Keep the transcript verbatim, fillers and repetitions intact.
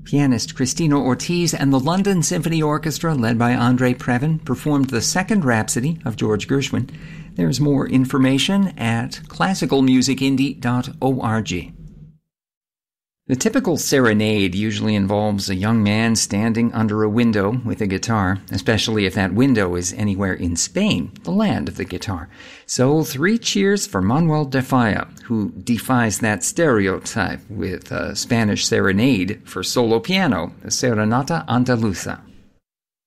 Pianist Cristina Ortiz and the London Symphony Orchestra, led by Andre Previn, performed the second Rhapsody of George Gershwin. There's more information at classical music indie dot org. The typical serenade usually involves a young man standing under a window with a guitar, especially if that window is anywhere in Spain, the land of the guitar. So three cheers for Manuel de Falla, who defies that stereotype with a Spanish serenade for solo piano, the Serenata Andaluza.